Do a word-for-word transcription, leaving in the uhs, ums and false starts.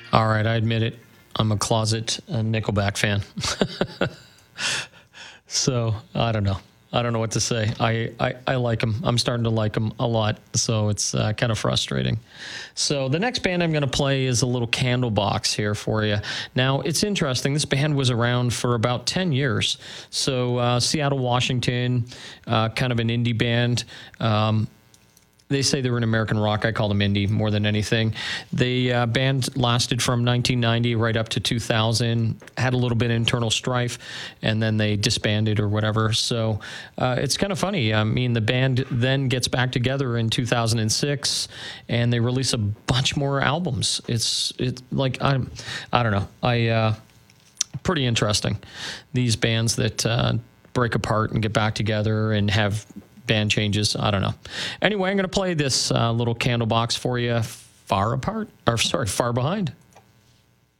All right, I admit it. I'm a closet uh, Nickelback fan. So I don't know. I don't know what to say. I, I, I like them. I'm starting to like them a lot. So it's uh, kind of frustrating. So the next band I'm going to play is a little Candlebox here for you. Now, it's interesting. This band was around for about ten years. So uh, Seattle, Washington, uh, kind of an indie band. Um, They say they were in American rock. I call them indie more than anything. The uh, band lasted from nineteen ninety right up to two thousand, had a little bit of internal strife, and then they disbanded or whatever. So uh, it's kind of funny. I mean, the band then gets back together in two thousand six, and they release a bunch more albums. It's it's like, I'm, I don't know. I uh, pretty interesting. These bands that uh, break apart and get back together and have band changes. I don't know. Anyway, I'm going to play this uh, little Candlebox for you. Far apart, or sorry, far behind.